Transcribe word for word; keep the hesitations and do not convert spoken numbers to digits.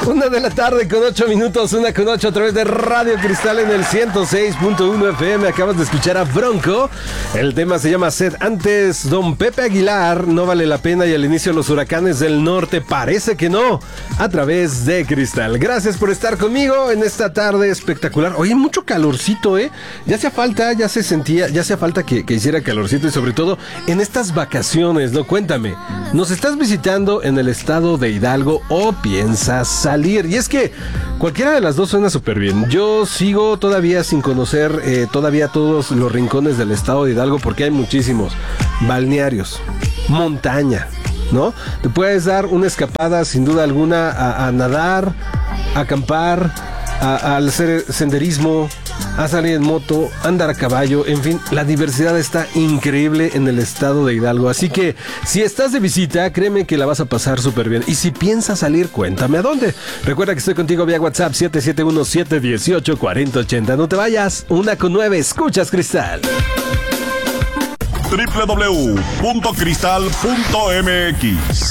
Una de la tarde con ocho minutos, una con ocho a través de Radio Cristal en el ciento seis punto uno F M. Acabas de escuchar a Bronco. El tema se llama Sed. Antes, Don Pepe Aguilar, No Vale la Pena, y al inicio Los Huracanes del Norte, Parece que No, a través de Cristal. Gracias por estar conmigo en esta tarde espectacular. Oye, mucho calorcito, ¿eh? Ya hacía falta, ya se sentía, ya hacía falta que, que hiciera calorcito, y sobre todo en estas vacaciones, ¿no? Cuéntame, ¿nos estás visitando en el estado de Hidalgo o piensas salir? Y es que cualquiera de las dos suena súper bien. Yo sigo todavía sin conocer eh, todavía todos los rincones del estado de Hidalgo, porque hay muchísimos balnearios, montaña, ¿no? Te puedes dar una escapada sin duda alguna a, a nadar, a acampar, a, a hacer senderismo, a salir en moto, andar a caballo, en fin, la diversidad está increíble en el estado de Hidalgo. Así que si estás de visita, créeme que la vas a pasar súper bien. Y si piensas salir, cuéntame a dónde. Recuerda que estoy contigo vía WhatsApp siete siete uno, siete uno ocho, cuatro cero ocho cero. No te vayas, una con nueve, escuchas Cristal. doble u doble u doble u punto cristal punto m x